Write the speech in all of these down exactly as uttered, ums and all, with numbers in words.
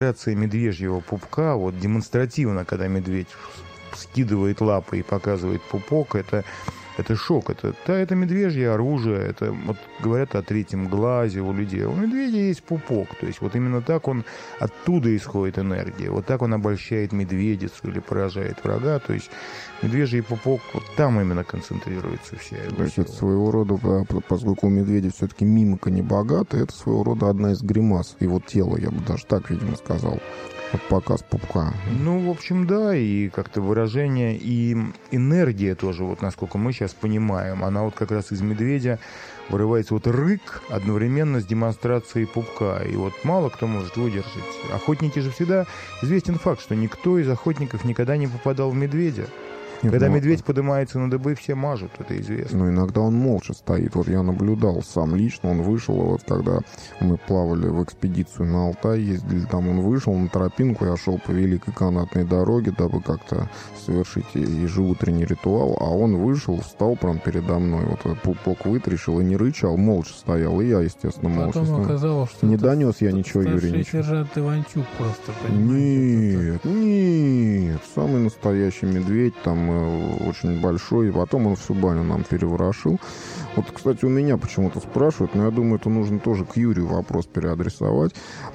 Операция медвежьего пупка, вот демонстративно, когда медведь скидывает лапы и показывает пупок, это, это шок. Это, да, это медвежье оружие, это вот говорят о третьем глазе у людей. У медведя есть пупок, то есть вот именно так он, оттуда исходит энергия, вот так он обольщает медведицу или поражает врага, то есть медвежий пупок, вот там именно концентрируется вся его То есть сила. это своего рода, поскольку у медведя все-таки мимика не богата, это своего рода одна из гримас его тела, я бы даже так, видимо, сказал. Вот показ пупка. Ну, в общем, да, и как-то выражение, и энергия тоже, вот насколько мы сейчас понимаем, она вот как раз из медведя вырывается вот рык одновременно с демонстрацией пупка. И вот мало кто может выдержать. Охотники же всегда... Известен факт, что никто из охотников никогда не попадал в медведя. Нет, Когда ну, медведь поднимается на дыбы, все мажут, это известно. Но иногда он молча стоит. Вот я наблюдал сам лично, он вышел, вот когда мы плавали в экспедицию на Алтай, ездили там, он вышел на тропинку, я шел по великой канатной дороге, дабы как-то совершить ежеутренний ритуал, а он вышел, встал прям передо мной, вот пупок вытрящил и не рычал, молча стоял, и я, естественно, молча. Потом оказалось, что не это донес я ничего, Юрий, ничего. сержант Иванчук просто, понимаете? Нет, нет, самый настоящий медведь, там очень большой, и потом он всю баню нам переворошил. Вот, кстати, у меня почему-то спрашивают, но я думаю, это нужно тоже к Юрию вопрос переадресовать.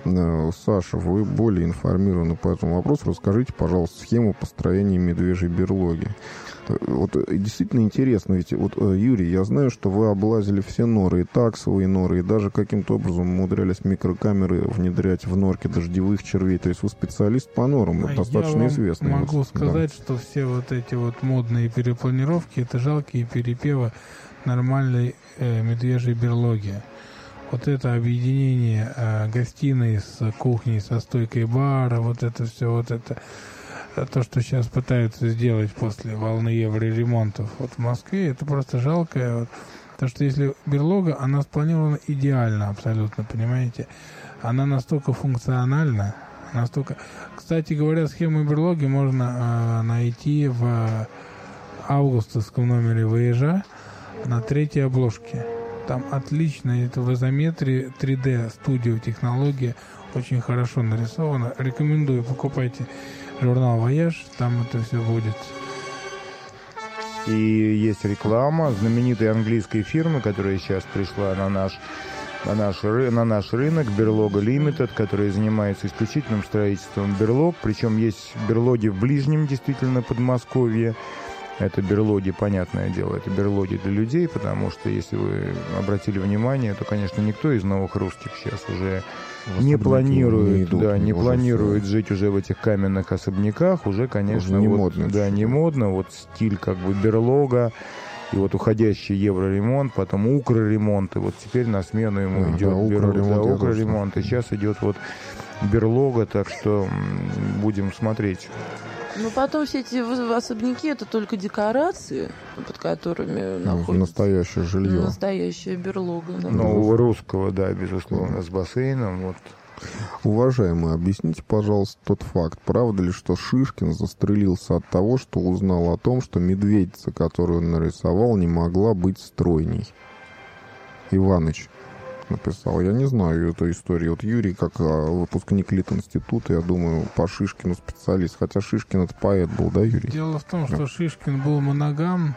Саша, вы более информированы по этому вопросу. Расскажите, пожалуйста, схему построения медвежьей берлоги. Вот действительно интересно, ведь вот, Юрий, я знаю, что вы облазили все норы, и таксовые норы, и даже каким-то образом умудрялись микрокамеры внедрять в норки дождевых червей. То есть вы специалист по норам, это достаточно я известно. Я могу вот, сказать, да. что все вот эти вот модные перепланировки — это жалкие перепевы нормальной э, медвежьей берлоги. Вот это объединение э, гостиной с кухней, со стойкой бара, вот это все, вот это... То, что сейчас пытаются сделать после волны евроремонтов вот в Москве, это просто жалко. Вот, потому что если берлога, она спланирована идеально абсолютно, понимаете? Она настолько функциональна, настолько... Кстати говоря, схему берлоги можно э, найти в августовском номере «Вояжа» на третьей обложке. Там отлично, это в изометрии три дэ студио технология, очень хорошо нарисовано. Рекомендую, покупайте журнал «Вояж», там это все будет. И есть реклама знаменитой английской фирмы, которая сейчас пришла на наш, на наш, на наш рынок, Берлога Limited, которая занимается исключительным строительством берлог. Причем есть берлоги в ближнем, действительно, Подмосковье. Это берлоги, понятное дело, это берлоги для людей, потому что, если вы обратили внимание, то, конечно, никто из новых русских сейчас уже не планирует, не, идут, да, не планирует все. Жить уже в этих каменных особняках, уже, конечно, не вот, модно. Да, не модно, вот стиль как бы берлога, и вот уходящий евроремонт, потом укроремонт, и вот теперь на смену ему а, идет да, берлога, да, укроремонт, и сейчас идет вот берлога, так что будем смотреть. Ну, потом все эти особняки — это только декорации, под которыми ну, находится настоящее жилье. Настоящая берлога. Да. Ну, у русского, да, безусловно, с бассейном. Вот. Уважаемый, объясните, пожалуйста, тот факт. Правда ли, что Шишкин застрелился от того, что узнал о том, что медведица, которую он нарисовал, не могла быть стройней? Иваныч написал. Я не знаю эту историю. Вот Юрий, как выпускник Литинститута, я думаю, по Шишкину специалист. Хотя Шишкин — это поэт был, да, Юрий? Дело в том, что Шишкин был моногам.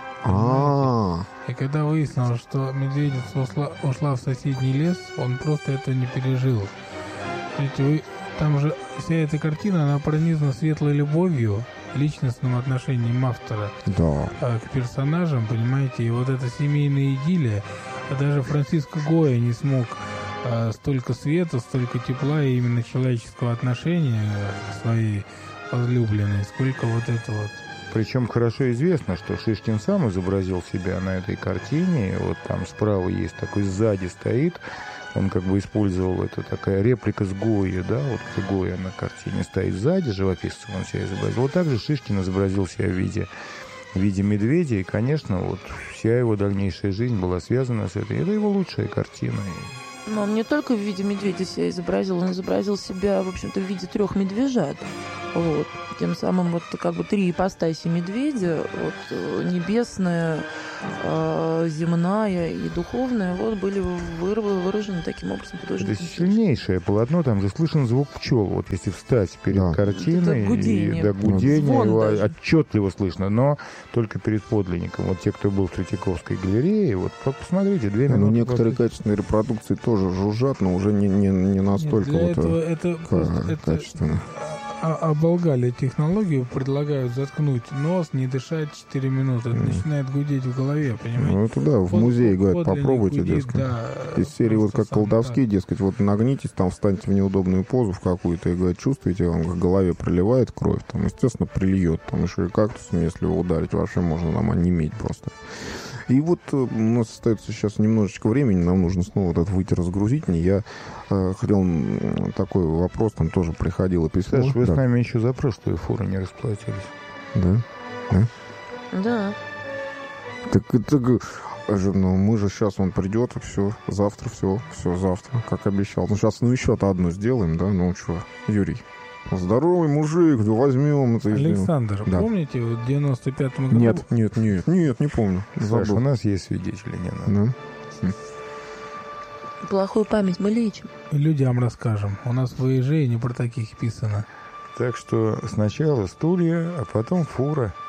А, и когда выяснилось, что медведица ушла, ушла в соседний лес, он просто этого не пережил. Видите, вы, там же вся эта картина, она пронизана светлой любовью, личностным отношением автора да. к персонажам, понимаете, и вот эта семейная идиллия. Даже Франциско Гойя не смог а, столько света, столько тепла и именно человеческого отношения к своей возлюбленной, сколько вот это вот. Причем хорошо известно, что Шишкин сам изобразил себя на этой картине. Вот там справа есть такой, сзади стоит. Он как бы использовал, это такая реплика с Гойи, да, вот где Гойя на картине стоит сзади, живописцем он себя изобразил. Вот так же Шишкин изобразил себя в виде в виде медведя, и, конечно, вот вся его дальнейшая жизнь была связана с этой. Это его лучшая картина. Но он не только в виде медведя себя изобразил, он изобразил себя, в общем-то, в виде трех медвежат. Вот. Тем самым вот как бы три ипостаси медведя, вот, небесная, э, земная и духовная, вот были выражены таким образом художником. Это сильнейшее полотно, там же слышен звук пчел. Вот если встать перед да. картиной, это гудение, и, да, гудение его даже. Отчетливо слышно, но только перед подлинником. Вот те, кто был в Третьяковской галерее, вот посмотрите, две минуты. Ну, некоторые посмотрите. Качественные репродукции тоже жужжат, но уже не, не, не настолько Нет, вот это, это, это качественно. Оболгали технологию, предлагают заткнуть нос, не дышать четыре минуты. Это mm. начинает гудеть в голове, понимаете? Ну, это да, в Под, музее говорят, попробуйте, гудит, дескать. Да, из серии вот как колдовские, дескать, вот нагнитесь, там встаньте в неудобную позу в какую-то, и говорят, чувствуете, вам в голове проливает кровь, там, естественно, прильет, там еще и кактусом, если его ударить, вообще можно нам онеметь просто. И вот у нас остается сейчас немножечко времени, нам нужно снова вот это выйти разгрузить мне. Я э, хотел такой вопрос, там тоже приходило письмо. Саш, вы да. с нами еще за прошлую фуру не расплатились. Да? Да. Да. Так это... Ну, мы же сейчас он придет, и все, завтра все, все, завтра, как обещал. Ну, сейчас, ну, еще-то одну сделаем, да, ну, что, Юрий? Здоровый мужик, возьмем это. Александр, да. помните, вот в девяносто пятом году... Нет, нет, нет, нет, не помню. Саша, у нас есть свидетели, не надо. Да. Плохую память мы лечим. Людям расскажем. У нас в ВИЖ не про таких писано. Так что сначала стулья, а потом фура.